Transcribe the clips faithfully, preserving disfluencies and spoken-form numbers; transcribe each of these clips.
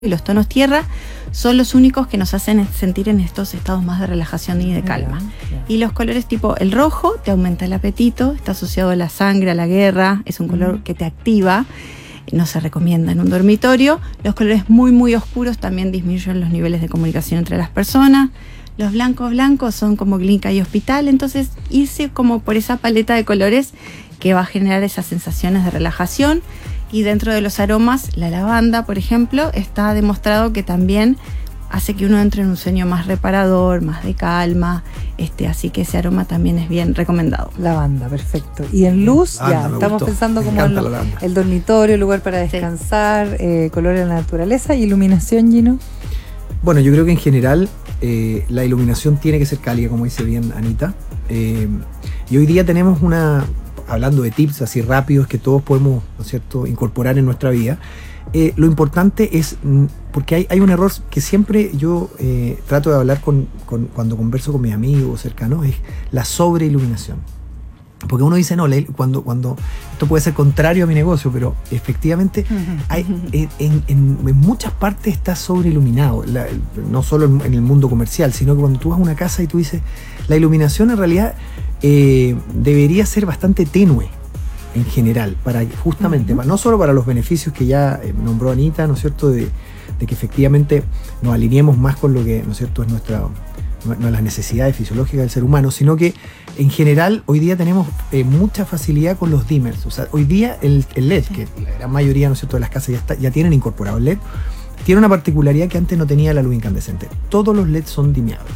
y los tonos tierra son los únicos que nos hacen sentir en estos estados más de relajación y de calma. Yeah, yeah. Y los colores tipo el rojo te aumenta el apetito, está asociado a la sangre, a la guerra, es un color mm. que te activa, no se recomienda en un dormitorio. Los colores muy muy oscuros también disminuyen los niveles de comunicación entre las personas. Los blancos blancos son como clínica y hospital, entonces irse como por esa paleta de colores que va a generar esas sensaciones de relajación. Y dentro de los aromas, la lavanda, por ejemplo, está demostrado que también hace que uno entre en un sueño más reparador, más de calma, este, así que ese aroma también es bien recomendado. Lavanda, perfecto. Y en luz, ah, ya, estamos gustó. pensando como en lo, el dormitorio, el lugar para descansar, sí. eh, color en la naturaleza y iluminación, Gino. Bueno, yo creo que en general eh, la iluminación tiene que ser cálida, como dice bien Anita. Eh, y hoy día tenemos una... hablando de tips así rápidos que todos podemos, ¿no es cierto?, incorporar en nuestra vida. Eh, lo importante es, porque hay, hay un error que siempre yo eh, trato de hablar con, con, cuando converso con mis amigos cercanos, es la sobreiluminación. Porque uno dice, no, cuando, cuando esto puede ser contrario a mi negocio, pero efectivamente hay, en, en, en muchas partes está sobreiluminado, la, no solo en, en el mundo comercial, sino que cuando tú vas a una casa y tú dices, la iluminación en realidad eh, debería ser bastante tenue en general, para justamente, uh-huh. no solo para los beneficios que ya eh, nombró Anita, ¿no es cierto?, de, de que efectivamente nos alineemos más con lo que, ¿no es cierto?, es nuestra... no las necesidades fisiológicas del ser humano, sino que en general hoy día tenemos eh, mucha facilidad con los dimmers. O sea, hoy día el, el L E D, sí. que la gran mayoría, ¿no es cierto?, de las casas ya, está, ya tienen incorporado el L E D, tiene una particularidad que antes no tenía la luz incandescente. Todos los L E D son dimeables,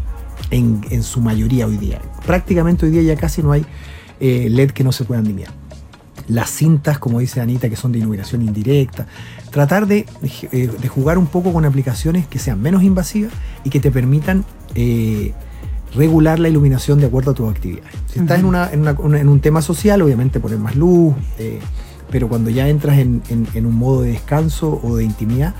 en, en su mayoría hoy día. Prácticamente hoy día ya casi no hay eh, L E D que no se puedan dimear. Las cintas, como dice Anita, que son de iluminación indirecta. Tratar de, de, de jugar un poco con aplicaciones que sean menos invasivas y que te permitan eh, regular la iluminación de acuerdo a tus actividades. Si uh-huh. estás en, una, en, una, una, en un tema social, obviamente poner más luz, eh, pero cuando ya entras en, en, en un modo de descanso o de intimidad,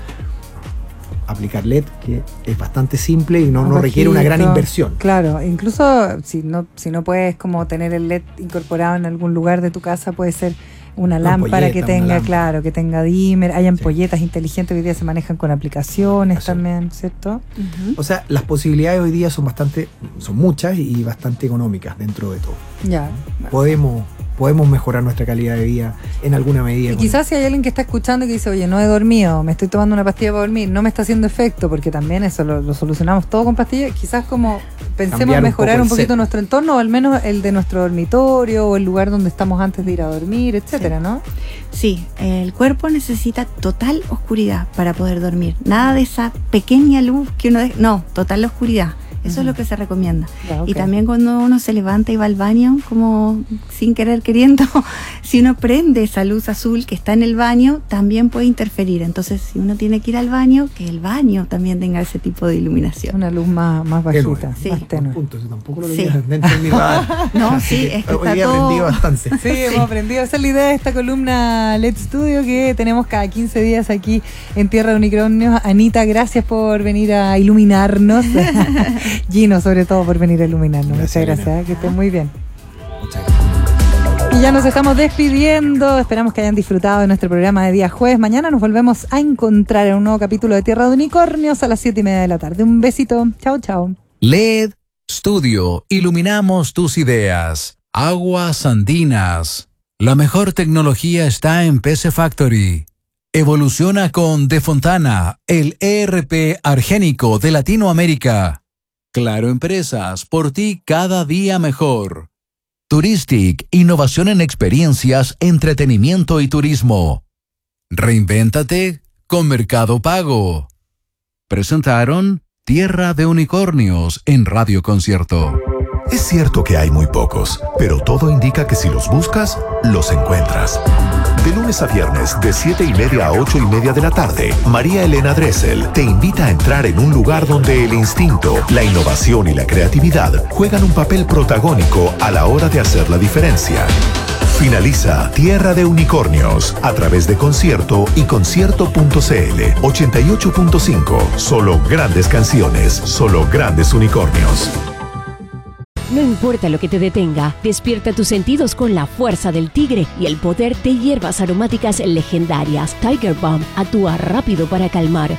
aplicar L E D, que es bastante simple y no, no requiere una gran inversión. Claro, incluso si no, si no puedes como tener el L E D incorporado en algún lugar de tu casa, puede ser una, una lámpara ampolleta, que tenga, lámpara. claro, que tenga dimmer. Hay ampolletas sí. inteligentes que hoy día se manejan con aplicaciones Eso. también, ¿cierto? Uh-huh. O sea, las posibilidades hoy día son bastante, son muchas y bastante económicas dentro de todo. Ya. Podemos... podemos mejorar nuestra calidad de vida en alguna medida. Y quizás si hay alguien que está escuchando y que dice, oye, no he dormido, me estoy tomando una pastilla para dormir, no me está haciendo efecto, porque también eso lo, lo solucionamos todo con pastillas, quizás como pensemos Cambiar mejorar un, un poquito set. nuestro entorno, o al menos el de nuestro dormitorio, o el lugar donde estamos antes de ir a dormir, etcétera, sí. ¿no? Sí, el cuerpo necesita total oscuridad para poder dormir. Nada de esa pequeña luz que uno... De... No, total oscuridad. Eso uh-huh. es lo que se recomienda. Ya, okay. Y también cuando uno se levanta y va al baño, como sin querer queriendo, si uno prende esa luz azul que está en el baño, también puede interferir. Entonces, si uno tiene que ir al baño, que el baño también tenga ese tipo de iluminación. Una luz más, más bajita, sí. más tenue. Punto, eso tampoco lo tenía sí. dentro de mi radar. No, sí, es que hoy está día todo... aprendí bastante. Sí, sí, hemos aprendido. Esa es la idea de esta columna L E D Studio que tenemos cada quince días aquí en Tierra de Unicornios. Anita, gracias por venir a iluminarnos. Gino, sobre todo, por venir a iluminarnos. Gracias, Muchas gracias, ¿eh? que estén muy bien. Muchas gracias. Y ya nos estamos despidiendo. Esperamos que hayan disfrutado de nuestro programa de día jueves. Mañana nos volvemos a encontrar en un nuevo capítulo de Tierra de Unicornios a las siete y media de la tarde. Un besito. Chao, chao. L E D Studio. Iluminamos tus ideas. Aguas andinas. La mejor tecnología está en P C Factory. Evoluciona con De Fontana, el E R P argénico de Latinoamérica. Claro Empresas, por ti cada día mejor. Touristic, innovación en experiencias, entretenimiento y turismo. Reinvéntate con Mercado Pago. Presentaron Tierra de Unicornios en Radio Concierto. Es cierto que hay muy pocos, pero todo indica que si los buscas, los encuentras. De lunes a viernes, de siete y media a ocho y media de la tarde, María Elena Dressel te invita a entrar en un lugar donde el instinto, la innovación y la creatividad juegan un papel protagónico a la hora de hacer la diferencia. Finaliza Tierra de Unicornios a través de Concierto y concierto punto cl ochenta y ocho punto cinco. Solo grandes canciones, solo grandes unicornios. No importa lo que te detenga, despierta tus sentidos con la fuerza del tigre y el poder de hierbas aromáticas legendarias. Tiger Balm actúa rápido para calmar,